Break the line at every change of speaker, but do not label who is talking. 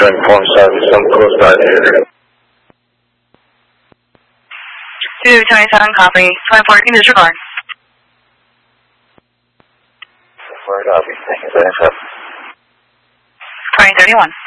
to inform service some close by the area.
227, copy. 2014 disregard.
4 copy. Thank you,
2031.